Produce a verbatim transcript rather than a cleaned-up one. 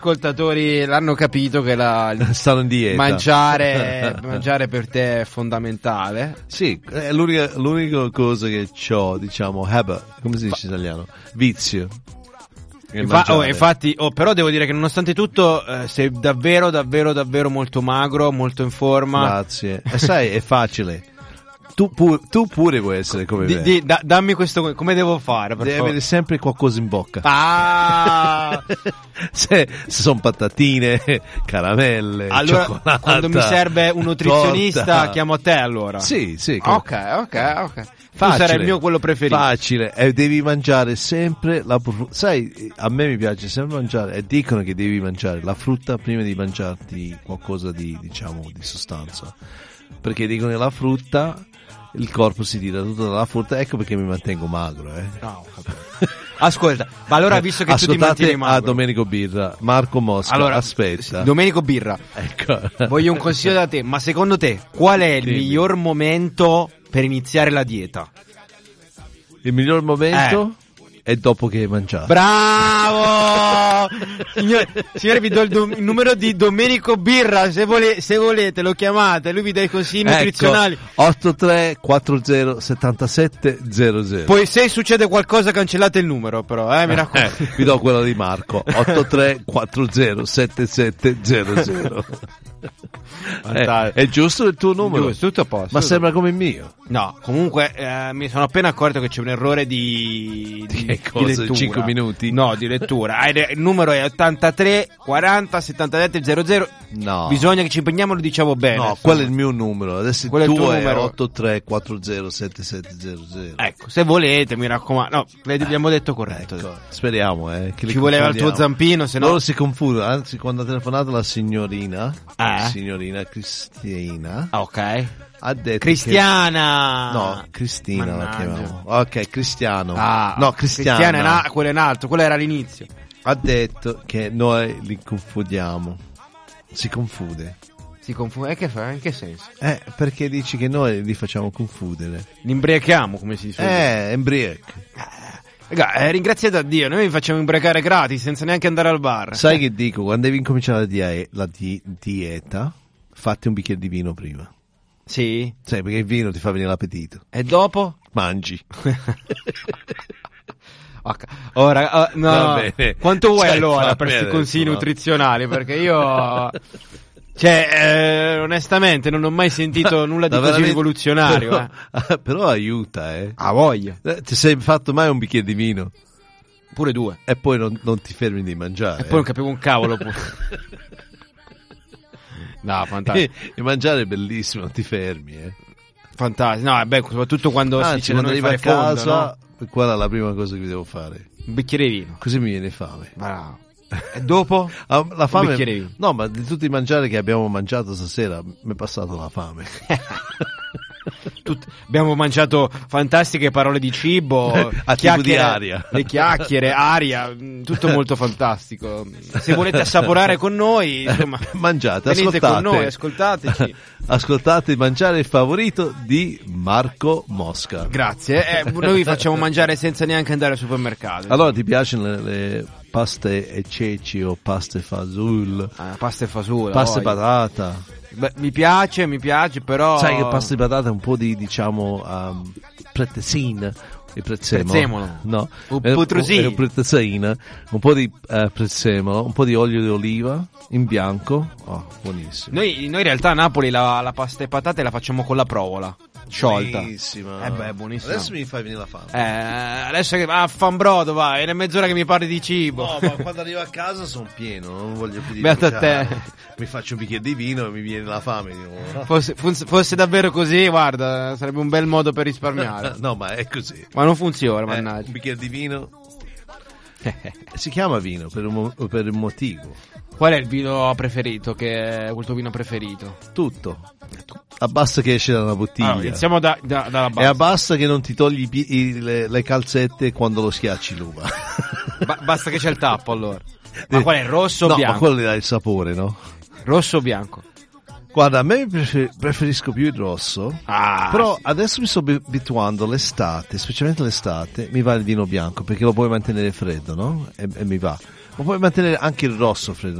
ascoltatori l'hanno capito che la stanno in dieta. Mangiare, mangiare per te è fondamentale. Sì, è l'unica, l'unica cosa che ho, diciamo, habit, come si dice in italiano? Vizio. Infa- oh, infatti, oh, però devo dire che nonostante tutto eh, sei davvero, davvero, davvero molto magro, molto in forma. Grazie. E sai, è facile. Tu, pu- tu pure puoi essere come di, me. Di, da, dammi questo, come devo fare? Devi avere sempre qualcosa in bocca. Ah! se, se sono patatine, caramelle, allora, cioccolata, quando mi serve un nutrizionista, torta. chiamo te allora. Sì, sì. Come... Ok, ok, ok. Facile, tu sarai il mio quello preferito. Facile, e devi mangiare sempre la sai, a me mi piace sempre mangiare, e dicono che devi mangiare la frutta prima di mangiarti qualcosa di, diciamo, di sostanza, perché dicono che la frutta il corpo si tira tutto dalla frutta, ecco perché mi mantengo magro, eh. No, ascolta, ma allora visto che tu ti mantieni magro, a Domenico Birra, Marco Mosca, allora, aspetta. Domenico Birra, ecco. Voglio un consiglio da te, ma secondo te qual è il Dimmi. miglior momento per iniziare la dieta? Il miglior momento? Eh. E dopo che hai mangiato. Bravo! Signore, signore, vi do il, do, il numero di Domenico Birra, se, vole, se volete lo chiamate, lui vi dà i consigli ecco, nutrizionali. otto tre quattro zero sette sette zero zero. Poi se succede qualcosa cancellate il numero però, eh, mi raccomando. Eh, vi do quello di Marco, otto tre quattro zero sette sette zero zero. Eh, è giusto il tuo numero? Giusto, tutto a posto. Ma tutto. sembra come il mio. No, comunque eh, mi sono appena accorto che c'è un errore di, di, che cosa, di lettura. cinque minuti? No, di lettura. Il numero è ottantatré quaranta settantasette zero zero. No. Bisogna che ci impegniamo, lo diciamo bene. No, quello è il mio numero. Adesso quello il tuo è, è numero. otto tre quattro zero sette sette zero zero. Ecco, se volete, mi raccomando. No, l'abbiamo detto corretto. Ecco, speriamo, eh. Che ci voleva il tuo zampino, se no. Loro si confondono. Anzi, quando ha telefonato la signorina, eh? la signorina Cristina. Ah, ok. Ha detto Cristiana. Che... No, Cristina Mannaggia. la chiamavo. Ok, Cristiano. Ah, no, Cristiana. Cristiana è na- quello è in alto, quello era all'inizio. Ha detto che noi li confondiamo. Si confonde. Si confonde? E che fa? In che senso? Eh, perché dici che noi li facciamo confondere. Li imbriachiamo, come si dice? Eh, imbriac. Raga, eh, ringraziate a Dio, noi vi facciamo imbriacare gratis senza neanche andare al bar. Sai che dico? Quando devi incominciare la, die- la di- dieta, fatti un bicchiere di vino prima. Sì? Sai, perché il vino ti fa venire l'appetito. E dopo? Mangi. Okay. Ora, uh, no, Va bene. Quanto vuoi Cioè, allora per questi consigli no. nutrizionali? Perché io, cioè, eh, onestamente non ho mai sentito nulla di così rivoluzionario. Però, eh. però aiuta, eh. Ha voglia. Eh, ti sei fatto mai un bicchiere di vino? Pure due. E poi non, non ti fermi di mangiare. E poi non capivo un cavolo pure. No, fantastico. E, e mangiare è bellissimo, non ti fermi, eh. Fantastico. No, beh, soprattto quando Anzi, si dice quando arrivi a casa, fondo, no? qual è la prima cosa che devo fare? Un bicchiere di vino. Così mi viene fame. Bravo. E dopo? Ah, la fame. Un bicchiere di vino. No, ma di tutti i mangiare che abbiamo mangiato stasera mi è passata la fame. Tut- abbiamo mangiato fantastiche parole di cibo, a tipo di aria, le chiacchiere, aria, tutto molto fantastico. Se volete assaporare con noi, insomma, mangiate, venite ascoltate con noi, ascoltateci. Ascoltate Mangiare il favorito di Marco Mosca. Grazie, eh, noi vi facciamo mangiare senza neanche andare al supermercato. Allora, ti piacciono le, le paste e ceci o paste fasul? Ah, pasta e fasola, pasta e patata. Beh, mi piace, mi piace, però sai che pasta di patata è un po' di, diciamo, um, prezzemolo, il prezzemolo, prezzemolo. no, un putrusino, un prezzemolo, un po' di uh, prezzemolo, un po' di olio di oliva in bianco, oh, buonissimo. Noi, noi in realtà a Napoli la, la pasta e patate la facciamo con la provola sciolta. Buonissima. Eh beh, buonissima. Adesso mi fai venire la fame. Eh, adesso che va a fanbrodo, vai, è mezz'ora che mi parli di cibo. No, ma quando arrivo a casa sono pieno, non voglio più di Beato a te. Mi faccio un bicchiere di vino e mi viene la fame. Dico, fosse, fosse davvero così, guarda, sarebbe un bel modo per risparmiare. No, ma è così. Ma non funziona, eh, mannaggia. Un bicchiere di vino. Si chiama vino per un, per un motivo. Qual è il vino preferito? Che è il tuo vino preferito? Tutto. Abbassa che esce dalla bottiglia. Allora, iniziamo da, da, dalla base. E abbassa che non ti togli i, i, le, le calzette quando lo schiacci l'uva. Ba- basta che c'è il tappo allora. Ma qual è, rosso o no, bianco? ma quello le dà il sapore, no? Rosso o bianco? Guarda, a me prefer- preferisco più il rosso, ah, però sì. Adesso mi sto abituando l'estate, specialmente l'estate, mi va il vino bianco perché lo puoi mantenere freddo, no? E, e mi va. Ma puoi mantenere anche il rosso freddo,